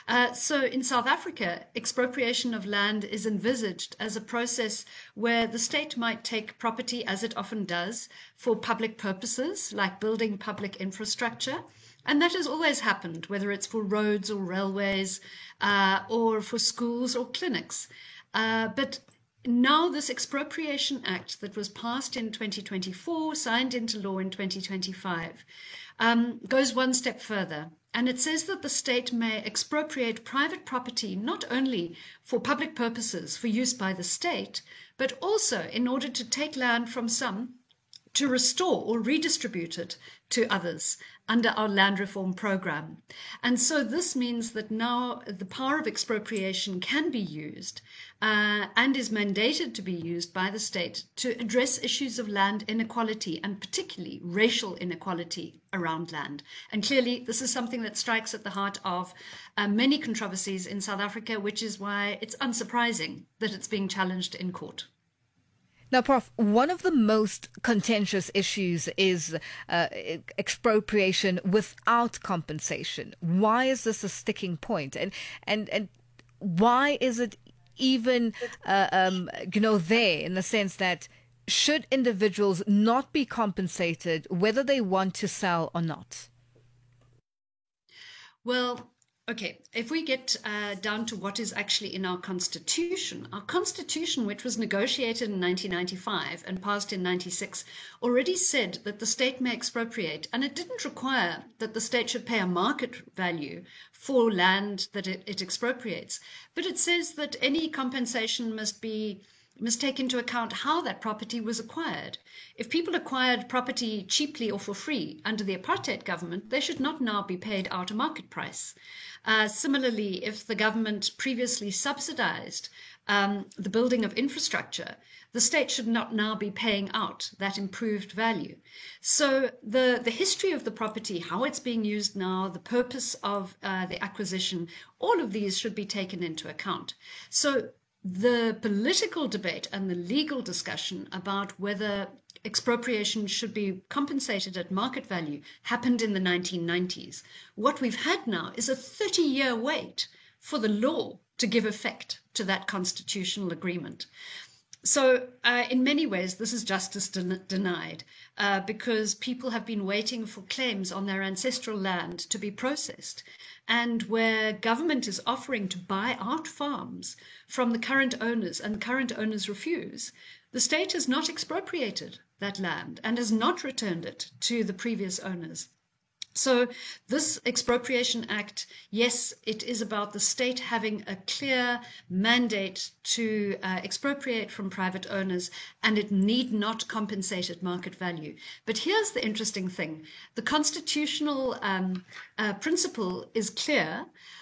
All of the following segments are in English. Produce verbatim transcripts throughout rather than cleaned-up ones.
Uh, so in South Africa, expropriation of land is envisaged as a process where the state might take property, as it often does, for public purposes, like building public infrastructure. And that has always happened, whether it's for roads or railways, uh, or for schools or clinics. Uh, but now this Expropriation Act that was passed in twenty twenty-four, signed into law in twenty twenty-five, um, goes one step further. And it says that the state may expropriate private property not only for public purposes for use by the state, but also in order to take land from some to restore or redistribute it to others under our land reform program. And so this means that now the power of expropriation can be used uh, and is mandated to be used by the state to address issues of land inequality and particularly racial inequality around land. And clearly this is something that strikes at the heart of uh, many controversies in South Africa, which is why it's unsurprising that it's being challenged in court. Now, Professor, one of the most contentious issues is uh, expropriation without compensation. Why is this a sticking point? And and and why is it even, uh, um, you know, there in the sense that should individuals not be compensated whether they want to sell or not? Well, okay, if we get uh, down to what is actually in our constitution, our constitution, which was negotiated in nineteen ninety-five and passed in ninety-six, already said that the state may expropriate, and it didn't require that the state should pay a market value for land that it, it expropriates, but it says that any compensation must be must take into account how that property was acquired. If people acquired property cheaply or for free under the apartheid government, they should not now be paid out a market price. Uh, similarly, if the government previously subsidized um, the building of infrastructure, the state should not now be paying out that improved value. So the, the history of the property, how it's being used now, the purpose of uh, the acquisition, all of these should be taken into account. So the political debate and the legal discussion about whether expropriation should be compensated at market value happened in the nineteen nineties. What we've had now is a thirty-year wait for the law to give effect to that constitutional agreement. So uh, in many ways, this is justice den- denied uh, because people have been waiting for claims on their ancestral land to be processed. And where government is offering to buy out farms from the current owners and the current owners refuse, the state has not expropriated that land and has not returned it to the previous owners. So this Expropriation Act, yes, it is about the state having a clear mandate to uh, expropriate from private owners, and it need not compensate at market value. But here's the interesting thing. The constitutional um, uh, principle is clear,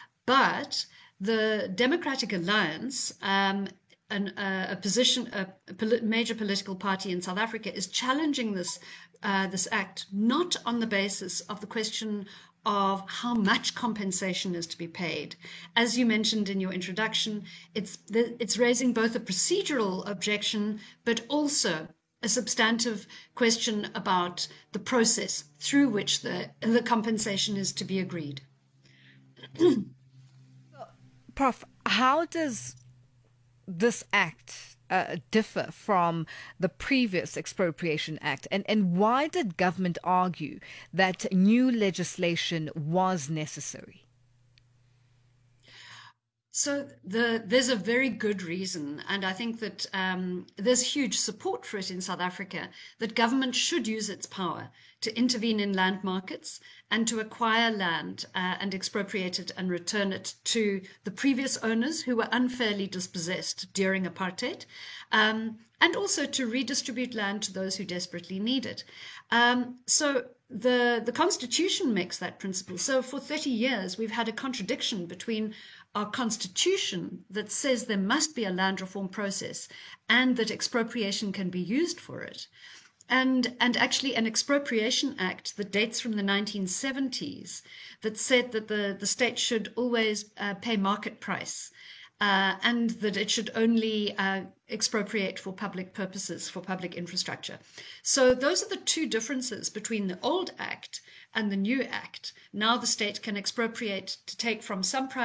but the Democratic Alliance, um, An, uh, a position, a, a poli- major political party in South Africa, is challenging this uh, this act not on the basis of the question of how much compensation is to be paid. As you mentioned in your introduction, it's the, it's raising both a procedural objection, but also a substantive question about the process through which the the compensation is to be agreed. Professor, how does this act uh, differ from the previous Expropriation Act? And, and why did government argue that new legislation was necessary? So the, there's a very good reason, and I think that um, there's huge support for it in South Africa, that government should use its power to intervene in land markets and to acquire land uh, and expropriate it and return it to the previous owners who were unfairly dispossessed during apartheid, um, and also to redistribute land to those who desperately need it. Um, so the, the Constitution makes that principle. So for thirty years, we've had a contradiction between our constitution that says there must be a land reform process and that expropriation can be used for it. And, and actually an expropriation act that dates from the nineteen seventies that said that the, the state should always uh, pay market price uh, and that it should only uh, expropriate for public purposes, for public infrastructure. So those are the two differences between the old act and the new act. Now the state can expropriate to take from some private